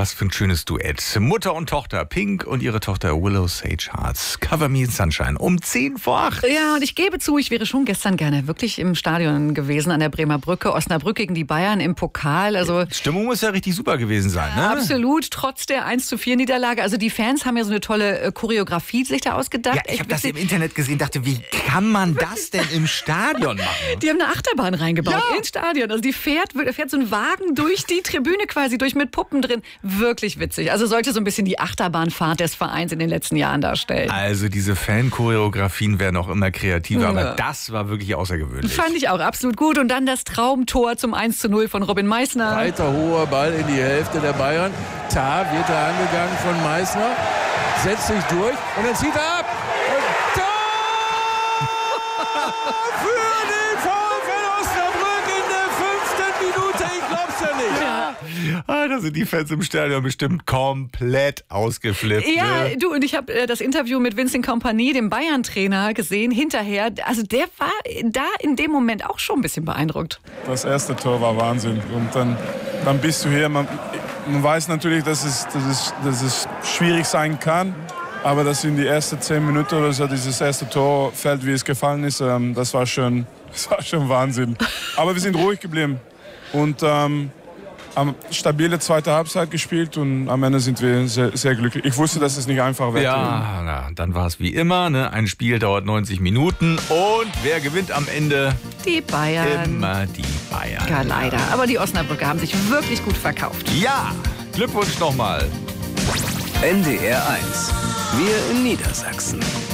Was für ein schönes Duett. Mutter und Tochter, Pink und ihre Tochter Willow Sage Hearts. Cover Me in Sunshine um 10 vor 8. Ja, und ich gebe zu, ich wäre schon gestern gerne wirklich im Stadion gewesen an der Bremer Brücke. Osnabrück gegen die Bayern im Pokal. Also Die Stimmung muss ja richtig super gewesen sein, ne? absolut, trotz der 1:4 Niederlage. Also die Fans haben ja so eine tolle Choreografie sich da ausgedacht. Ja, ich habe das im Internet gesehen, dachte, wie kann man das denn im Stadion machen? Die haben eine Achterbahn reingebaut ins Stadion. Also die fährt so ein Wagen durch die Tribüne quasi durch mit Puppen drin. Wirklich witzig. Also sollte so ein bisschen die Achterbahnfahrt des Vereins in den letzten Jahren darstellen. Also diese Fan-Choreografien werden auch immer kreativer, aber das war wirklich außergewöhnlich. Fand ich auch absolut gut. Und dann das Traumtor zum 1:0 von Robin Meissner. Weiter hoher Ball in die Hälfte der Bayern. Tah wird da angegangen von Meissner. Setzt sich durch und dann zieht er ab. Und Tor für den VfL Osnabrück in der 5. Minute. Ich glaub's ja nicht. Da sind die Fans im Stadion bestimmt komplett ausgeflippt. Ja, Ne? du, und ich habe das Interview mit Vincent Kompany, dem Bayern-Trainer, gesehen hinterher. Also der war da in dem Moment auch schon ein bisschen beeindruckt. Das erste Tor war Wahnsinn. Und dann bist du hier. Man weiß natürlich, dass es schwierig sein kann. Aber dass in die ersten 10 Minuten oder so dieses erste Tor fällt, wie es gefallen ist, das war schon Wahnsinn. Aber wir sind ruhig geblieben. Und haben stabile zweite Halbzeit gespielt und am Ende sind wir sehr, sehr glücklich. Ich wusste, dass es nicht einfach wird. Ja, dann war es wie immer. Ne? Ein Spiel dauert 90 Minuten. Und wer gewinnt am Ende? Die Bayern. Immer die Bayern. Ja, leider. Aber die Osnabrücker haben sich wirklich gut verkauft. Ja, Glückwunsch nochmal. NDR 1. Wir in Niedersachsen.